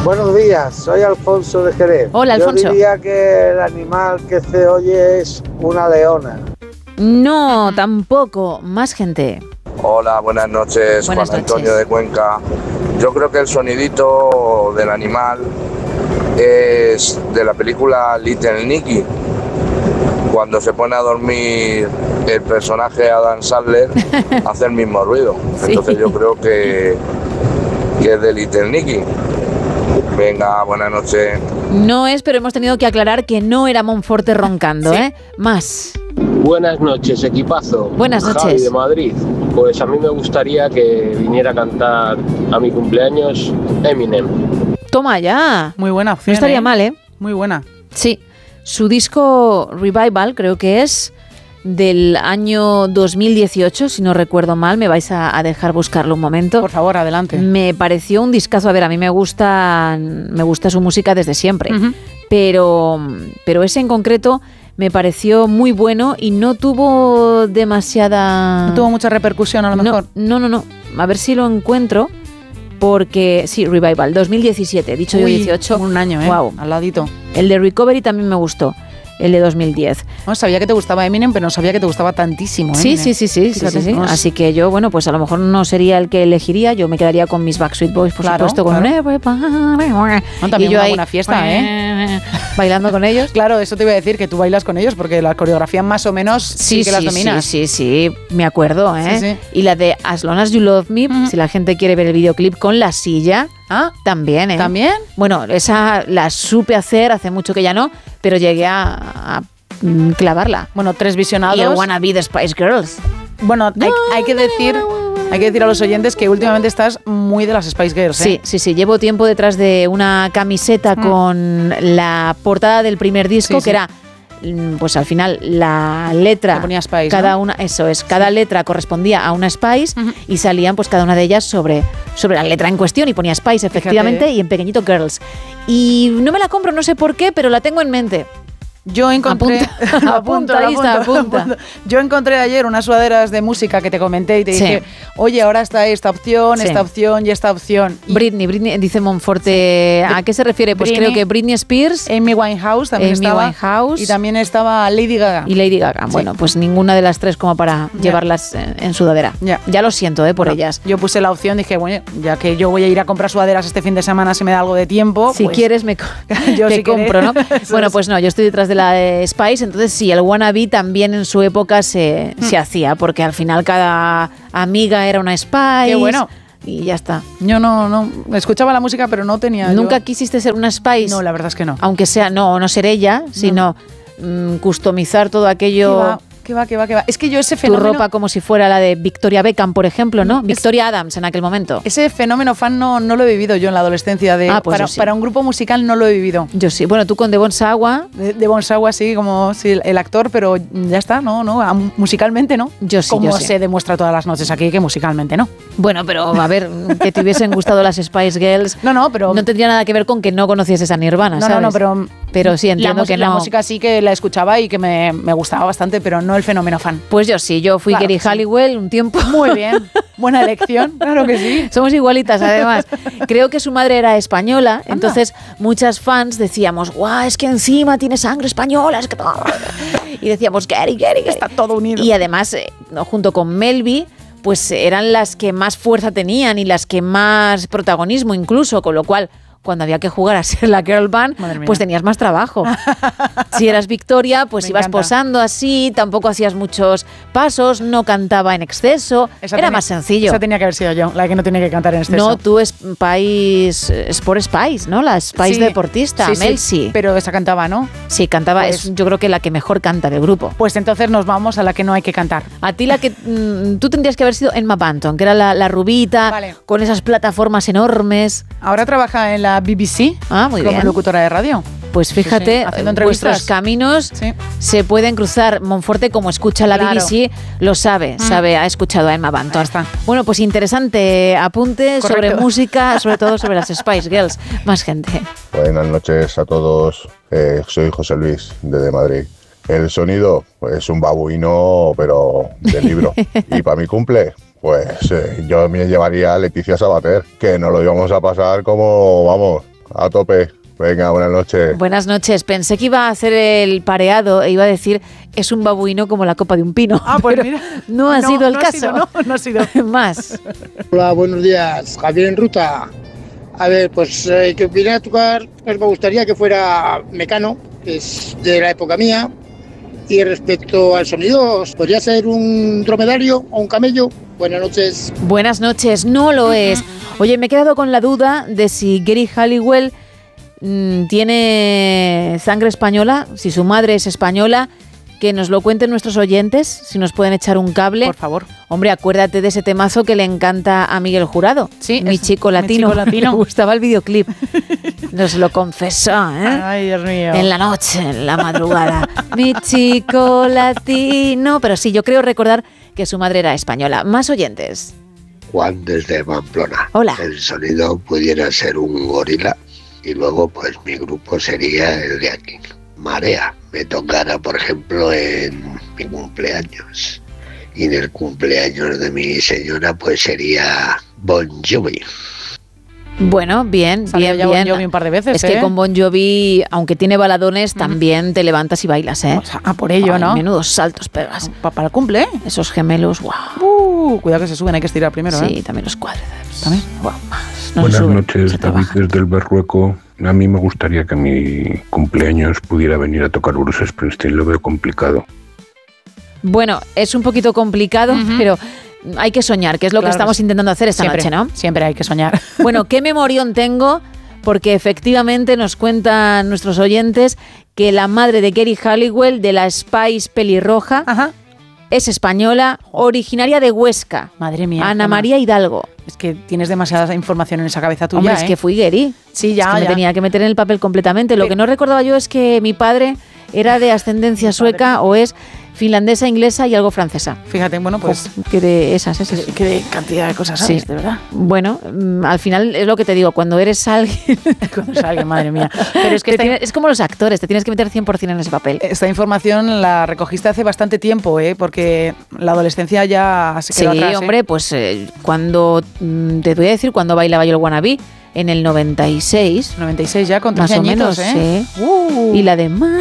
Buenos días, soy Alfonso de Jerez. Hola, Alfonso. Yo diría que el animal que se oye es una leona. No, tampoco. Más gente. Hola, buenas noches, Buenas Juan noches. Antonio de Cuenca. Yo creo que el sonidito del animal es de la película Little Nicky. Cuando se pone a dormir el personaje Adam Sandler, hace el mismo ruido. Sí. Entonces yo creo que es de Little Nicky. Venga, buenas noches. No es, pero hemos tenido que aclarar que no era Monforte roncando, Sí. ¿eh? Más. Buenas noches, equipazo. Buenas noches. Javi de Madrid. Pues a mí me gustaría que viniera a cantar a mi cumpleaños Eminem. Toma ya. Muy buena No opción. estaría mal, ¿eh? Muy buena. Sí. Su disco Revival creo que es del año 2018, si no recuerdo mal. Me vais a dejar buscarlo un momento. Por favor, adelante. Me pareció un discazo. A ver, a mí me gusta su música desde siempre. Ujú. Pero ese en concreto me pareció muy bueno y no tuvo demasiada... No tuvo mucha repercusión a lo mejor. No. A ver si lo encuentro. Porque, sí, Revival, 2017, dicho yo Uy, 18. Un año, ¿eh? Wow. Al ladito. El de Recovery también me gustó, el de 2010. No, sabía que te gustaba Eminem, pero no sabía que te gustaba tantísimo. Sí, Eminem. sí. Fíjate, Sí. no es- Así que yo, bueno, pues a lo mejor no sería el que elegiría. Yo me quedaría con mis Backstreet Boys, por Claro, supuesto, con claro. un Everybody. No, también Y yo una ahí, buena fiesta, ¿eh? bailando con ellos. Claro, eso te iba a decir, que tú bailas con ellos, porque la coreografía más o menos sí que las dominas. Sí, me acuerdo, ¿eh? Sí, sí. Y la de As Long As You Love Me, si la gente quiere ver el videoclip con la silla, Ah, también, ¿eh? ¿también? Bueno, esa la supe hacer, hace mucho que ya no, pero llegué a clavarla. Bueno, tres Y visionados. el Wanna Be the Spice Girls. Bueno, hay que decir a los oyentes que últimamente estás muy de las Spice Girls, ¿eh? Sí. Llevo tiempo detrás de una camiseta con la portada del primer disco, Sí, que sí. era, pues al final, la letra. Que ponía Spice, cada ¿no? una, eso es, cada letra correspondía a una Spice y salían pues cada una de ellas sobre la letra en cuestión y ponía Spice, efectivamente, Fíjate. y en pequeñito Girls. Y no me la compro, no sé por qué, pero la tengo en mente. Yo encontré... Apunta, ahí está, apunta. Yo encontré ayer unas sudaderas de música que te comenté y te Sí. dije, oye, ahora está esta opción, Sí. esta opción y esta opción. Y Britney, dice Monforte. ¿A qué se refiere? Pues Britney. creo que Britney Spears Amy Winehouse también Amy estaba. Winehouse. Y también estaba Lady Gaga. y Lady Gaga. Bueno, pues ninguna de las tres como para llevarlas en sudadera. Ya. Lo siento, por Bueno, ellas. Yo puse la opción, dije, bueno, ya que yo voy a ir a comprar sudaderas este fin de semana, si me da algo de tiempo. Si pues, quieres, Yo te si compro, ¿no? quieres. Bueno, pues no, yo estoy detrás de la de Spice, entonces sí, el wannabe también en su época se hacía, porque al final cada amiga era una Spice. Qué bueno. Y ya está. Yo no escuchaba la música, pero no tenía. ¿Nunca quisiste ser una Spice? No, la verdad es que no. Aunque sea, no ser ella, sino customizar todo aquello. ¿Qué va? Es que yo ese Tu fenómeno... ropa como si fuera la de Victoria Beckham, por ejemplo, ¿no? Victoria Adams en aquel momento. Ese fenómeno fan no lo he vivido yo en la adolescencia. Pues yo sí. Para un grupo musical no lo he vivido. Yo sí. Bueno, tú con Devon Sawa. De Bonsawa sí, como sí, el actor, pero ya está, musicalmente no. Yo sí, Como yo sí. se demuestra todas las noches aquí, que musicalmente no. Bueno, pero a ver, que te hubiesen gustado las Spice Girls. No, pero... No tendría nada que ver con que no conocieses a Nirvana, ¿sabes? No, pero... Pero sí, entiendo que no. La música sí que la escuchaba y que me gustaba bastante, pero no el fenómeno fan. Pues yo sí, yo fui Claro Geri que sí. Halliwell un tiempo. Muy bien, buena elección, claro que sí. Somos igualitas, además. Creo que su madre era española, entonces muchas fans decíamos, guau, es que encima tiene sangre española, es que... Y decíamos, Geri. Está todo unido. Y además, junto con Melby, pues eran las que más fuerza tenían y las que más protagonismo incluso, con lo cual... Cuando había que jugar a ser la girl band, Madre mía. pues tenías más trabajo. Si eras Victoria, pues Me ibas encanta. posando así, tampoco hacías muchos pasos, no cantaba en exceso, era más sencillo. Esa tenía que haber sido yo, la que no tenía que cantar en exceso. No, tú es Sport Spice, ¿no? La Spice Sí, deportista, Mel sí. Pero esa cantaba, ¿no? Sí, cantaba, Pues- es yo creo que la que mejor canta del grupo. Pues entonces nos vamos a la que no hay que cantar. A ti la que tú tendrías que haber sido Emma Bunton, que era la rubita, Vale. con esas plataformas enormes. Ahora trabaja en la BBC Muy como bien. locutora de radio. Pues fíjate, haciendo entrevistas. vuestros caminos Sí. se pueden cruzar. Monforte, como escucha la Claro. BBC, lo sabe, ha escuchado a Emma Bunton. Ahí está. Bueno, pues interesante apunte Correcto. sobre música, sobre todo sobre las Spice Girls. Más gente. Buenas noches a todos. Soy José Luis, desde Madrid. El sonido es un babuino, pero de libro. Y para mi cumple, pues yo me llevaría a Leticia Sabater, que nos lo íbamos a pasar como, vamos, a tope. Venga, buenas noches. Buenas noches. Pensé que iba a hacer el pareado e iba a decir es un babuino como la copa de un pino. Pues pero mira. no ha sido el caso. No ha sido. Más. Hola, buenos días. Javier en ruta. A ver, pues que viniera a tocar, pues me gustaría que fuera Mecano, que es de la época mía. Y respecto al sonido, ¿podría ser un dromedario o un camello? Buenas noches. Buenas noches. No lo es. Oye, me he quedado con la duda de si Geri Halliwell tiene sangre española, si su madre es española, que nos lo cuenten nuestros oyentes, si nos pueden echar un cable. Por favor. Hombre, acuérdate de ese temazo que le encanta a Miguel Jurado. Sí, Mi chico latino. Me gustaba el videoclip. Nos lo confesó, ¿eh? Ay, Dios mío. En la noche, en la madrugada. Mi chico latino. Pero sí, yo creo recordar que su madre era española. Más oyentes. Juan desde Pamplona. Hola. El sonido pudiera ser un gorila y luego pues mi grupo sería el de aquí, Marea. Me tocara, por ejemplo, en mi cumpleaños. Y en el cumpleaños de mi señora pues sería Bon Jovi. Bueno, bien, Salió bien, ya bien. Bon Jovi un par de veces, Es que con Bon Jovi, aunque tiene baladones, también te levantas y bailas, ¿eh? O sea, por ello, Ay, ¿no? Menudos saltos pegas. Para el cumple, ¿eh? Esos gemelos, guau. Cuidado que se suben, hay que estirar primero, ¿eh? Sí, también los cuádriceps. ¿También? Guau, más. No Buenas suben, noches, se te David bajan. desde el Berrueco. A mí me gustaría que mi cumpleaños pudiera venir a tocar Bruce Springsteen, lo veo complicado. Bueno, es un poquito complicado, pero hay que soñar, que es lo que Claro, estamos intentando hacer esta siempre, noche, ¿no? Siempre hay que soñar. Bueno, qué memorión tengo, porque efectivamente nos cuentan nuestros oyentes que la madre de Geri Halliwell, de la Spice pelirroja, es española, originaria de Huesca. Madre mía. Ana Gemma. María Hidalgo. Es que tienes demasiada información en esa cabeza tuya, Hombre, ¿eh? es que fui Geri. Sí, ya, Es que me ya. tenía que meter en el papel completamente. Lo que no recordaba yo es que mi padre era de ascendencia sueca o es finlandesa, inglesa y algo francesa. Fíjate, bueno, pues... Que de esas. Que de cantidad de cosas sabes, Sí. de verdad. Bueno, al final es lo que te digo, cuando eres alguien... Cuando salga, madre mía. Pero es que es como los actores, te tienes que meter 100% en ese papel. esta información la recogiste hace bastante tiempo, ¿eh? Porque la adolescencia ya se Sí, quedó atrás, ¿eh? hombre, pues cuando... te voy a decir cuando bailaba yo el Wannabe, en el 96. 96 ya, con Más 13 o menos, añitos, ¿eh? sí. Y la de...